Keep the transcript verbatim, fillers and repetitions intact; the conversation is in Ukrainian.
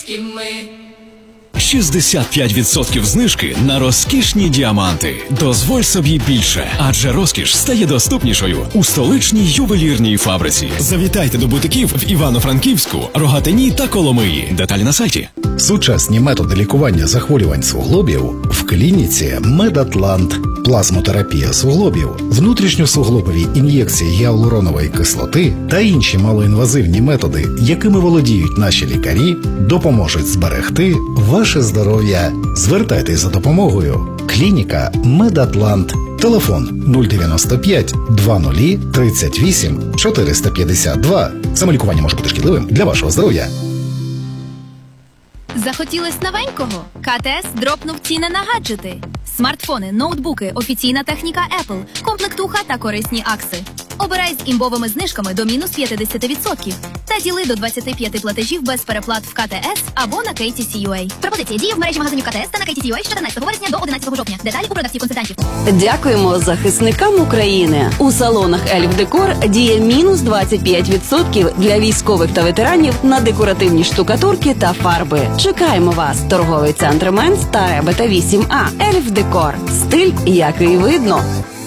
І ми... шістдесят п'ять відсотків знижки на розкішні діаманти. Дозволь собі більше, адже розкіш стає доступнішою у столичній ювелірній фабриці. Завітайте до бутиків в Івано-Франківську, Рогатині та Коломиї. Деталі на сайті. Сучасні методи лікування захворювань суглобів в клініці Медатлант. Плазмотерапія суглобів, внутрішньосуглобові ін'єкції гіалуронової кислоти та інші малоінвазивні методи, якими володіють наші лікарі, допоможуть зберегти ваше здоров'я. Звертайтесь за допомогою. Клініка Медатлант. Телефон нуль дев'яносто п'ять двадцять тридцять вісім чотириста п'ятдесят два. Самолікування може бути шкідливим для вашого здоров'я. Захотілось новенького? КТС дропнув ціни на гаджети. Смартфони, ноутбуки, офіційна техніка Apple, комплектуха та корисні акси. Обирай з імбовими знижками до мінус п'ятдесят відсотків та діли до двадцяти п'яти платежів без переплат в КТС або на кей ті сі ю ей. Пропозиція діє в мережі магазинів КТС та на кей ті сі ю ей з чотирнадцятого вересня до одинадцятого жовтня. Деталі у продавців-консультантів. Дякуємо захисникам України. У салонах Ельф Декор діє мінус двадцять п'ять відсотків для військових та ветеранів на декоративні штукатурки та фарби. Чекаємо вас. Торговий центр Менс та Ребета вісім А. Ельф Декор. Стиль, який видно.